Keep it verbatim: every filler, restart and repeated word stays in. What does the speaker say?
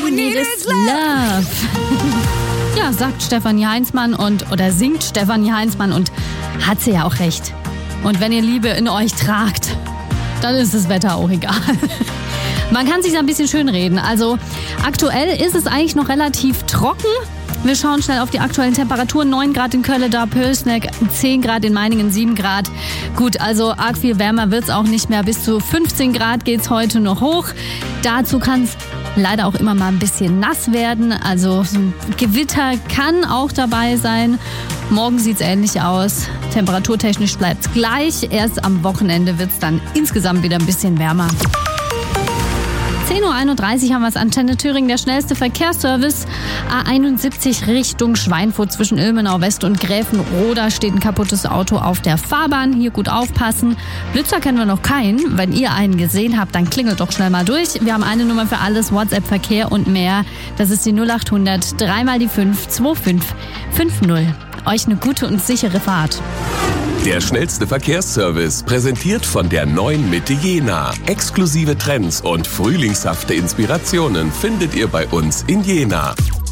you need is love. Ja, sagt Stefanie Heinzmann und, oder singt Stefanie Heinzmann und hat sie ja auch recht. Und wenn ihr Liebe in euch tragt, dann ist das Wetter auch egal. Man kann sich ein bisschen schönreden. Also aktuell ist es eigentlich noch relativ trocken. Wir schauen schnell auf die aktuellen Temperaturen. neun Grad in Köln, da Pölsneck, zehn Grad in Meiningen, sieben Grad. Gut, also arg viel wärmer wird's auch nicht mehr. Bis zu fünfzehn Grad geht's heute noch hoch. Dazu kann's leider auch immer mal ein bisschen nass werden. Also so ein Gewitter kann auch dabei sein. Morgen sieht's ähnlich aus. Temperaturtechnisch bleibt's gleich. Erst am Wochenende wird's dann insgesamt wieder ein bisschen wärmer. zehn Uhr einunddreißig haben wir es, Antenne Thüringen, der schnellste Verkehrsservice. A einundsiebzig Richtung Schweinfurt zwischen Ilmenau West und Gräfenroda steht ein kaputtes Auto auf der Fahrbahn. Hier gut aufpassen. Blitzer kennen wir noch keinen. Wenn ihr einen gesehen habt, dann klingelt doch schnell mal durch. Wir haben eine Nummer für alles, WhatsApp, Verkehr und mehr. Das ist die null acht hundert, dreimal die fünf, zwei fünf fünf null. Euch eine gute und sichere Fahrt. Der schnellste Verkehrsservice, präsentiert von der neuen Mitte Jena. Exklusive Trends und frühlingshafte Inspirationen findet ihr bei uns in Jena.